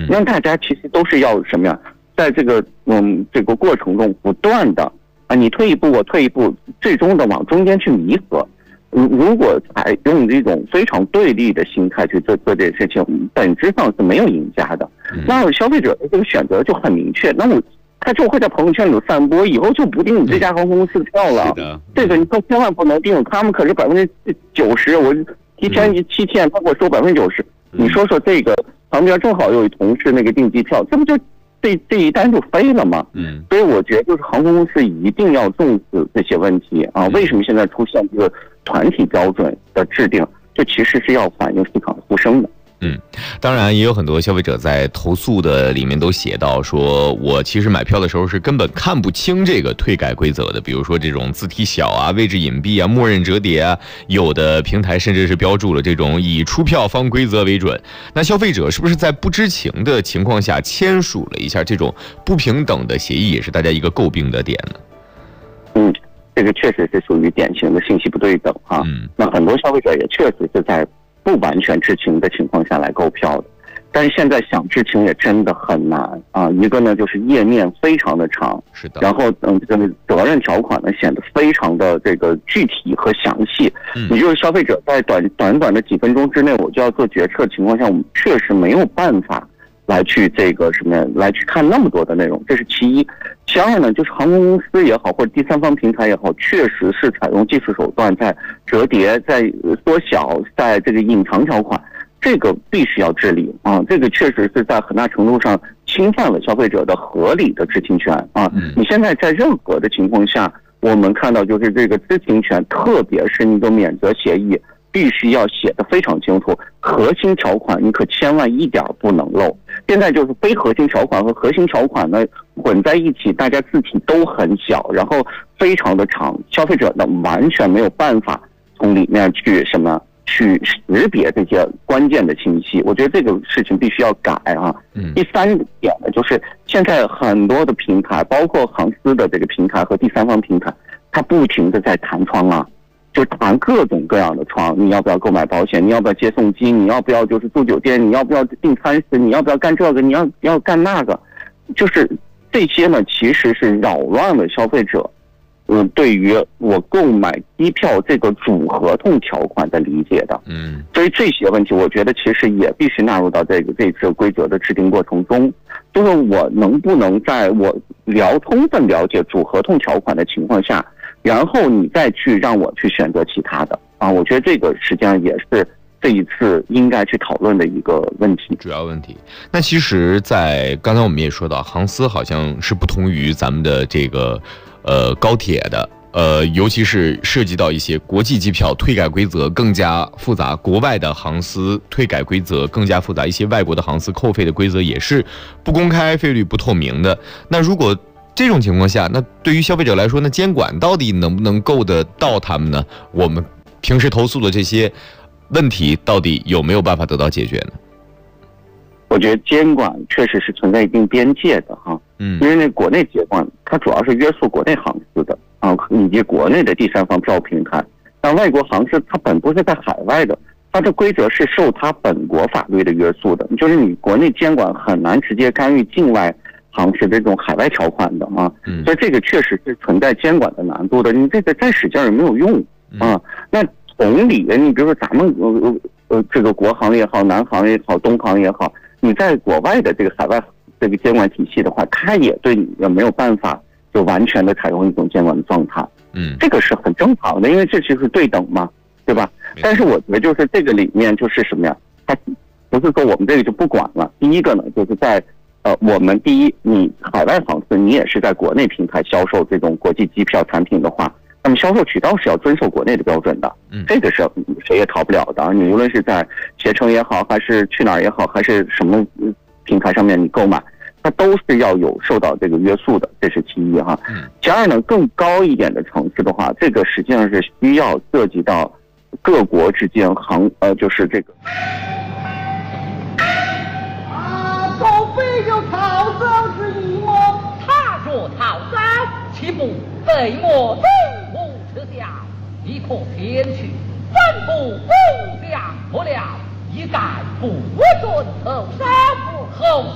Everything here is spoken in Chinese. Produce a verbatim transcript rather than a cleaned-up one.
那大家其实都是要什么呀？在这个嗯这个过程中不断的啊，你退一步我退一步，最终的往中间去弥合。如如果采用这种非常对立的心态去做做这件事情，本质上是没有赢家的。那消费者的这个选择就很明确，那我他就会在朋友圈里散播，以后就不订你这家航空公司的票了。 嗯、 这个你可千万不能订，他们可是百分之九十，我提前七天他给我收百分之九十。你说说这个旁边正好有一同事那个订机票，这不就这这一单就飞了吗？ 嗯， 所以我觉得就是航空公司一定要重视这些问题啊。为什么现在出现这个团体标准的制定？这其实是要反映市场呼声的。 嗯，当然也有很多消费者在投诉的里面都写到说，我其实买票的时候是根本看不清这个退改规则的，比如说这种字体小啊、位置隐蔽啊、默认折叠啊，有的平台甚至是标注了这种以出票方规则为准。那消费者是不是在不知情的情况下签署了一下这种不平等的协议，也是大家一个诟病的点呢？ 嗯，这个确实是属于典型的信息不对等啊。嗯，那很多消费者也确实是在不完全知情的情况下来购票的，但是现在想知情也真的很难啊。一个呢就是页面非常的长， 是的， 然后嗯，这个责任条款呢显得非常的这个具体和详细。嗯，也就是消费者在短短短的几分钟之内我就要做决策的情况下，我们确实没有办法来去这个什么来去看那么多的内容，这是其一。其二呢，就是航空公司也好，或者第三方平台也好，确实是采用技术手段在折叠、在缩小、在这个隐藏条款，这个必须要治理啊！这个确实是在很大程度上侵犯了消费者的合理的知情权啊！你现在在任何的情况下，我们看到就是这个知情权，特别是那个免责协议，必须要写得非常清楚，核心条款你可千万一点不能漏。现在就是非核心条款和核心条款呢混在一起，大家字体都很小，然后非常的长，消费者呢完全没有办法从里面去什么去识别这些关键的信息。我觉得这个事情必须要改啊。嗯、第三点呢，就是现在很多的平台，包括航司的这个平台和第三方平台，它不停的在弹窗啊。就谈各种各样的窗，你要不要购买保险？你要不要接送机？你要不要就是住酒店？你要不要订餐食？你要不要干这个？你要要干那个？就是这些呢，其实是扰乱了消费者，嗯，对于我购买机票这个主合同条款的理解的。嗯，所以这些问题，我觉得其实也必须纳入到这个这次规则的制定过程中。就是我能不能在我了充分了解主合同条款的情况下，然后你再去让我去选择其他的啊，我觉得这个实际上也是这一次应该去讨论的一个问题， 主要问题。那其实在刚才我们也说到，航司好像是不同于咱们的这个呃高铁的，呃，尤其是涉及到一些国际机票退改规则更加复杂，国外的航司退改规则更加复杂，一些外国的航司扣费的规则也是不公开、费率不透明的。那如果这种情况下，那对于消费者来说，那监管到底能不能够得到他们呢？我们平时投诉的这些问题，到底有没有办法得到解决呢？ 我觉得监管确实是存在一定边界的哈，嗯，因为那国内监管它主要是约束国内航司的啊，以及国内的第三方票务平台。但外国航司它本不是在海外的，它的规则是受它本国法律的约束的，就是你国内监管很难直接干预境外航司这种海外条款的啊，所以这个确实是存在监管的难度的。你这个再使劲也没有用啊。那同理，你比如说咱们呃呃这个国航也好，南航也好，东航也好，你在国外的这个海外这个监管体系的话，它也对你也没有办法就完全的采用一种监管的状态。嗯，这个是很正常的，因为这就是对等嘛，对吧？但是我觉得就是这个里面就是什么呀？它不是说我们这个就不管了。第一个呢，就是在呃，我们第一，你海外航司你也是在国内平台销售这种国际机票产品的话，那么销售渠道是要遵守国内的标准的，嗯，这个是谁也逃不了的。你无论是在携程也好，还是去哪儿也好，还是什么平台上面你购买，它都是要有受到这个约束的，这是其一哈。其二呢，更高一点的城市的话，这个实际上是需要涉及到各国之间航呃，就是这个。 狗非有曹操之意么？ 他若曹操，岂不被我东吴吃下？你可偏去，怎不不降不了？一概不准投降，后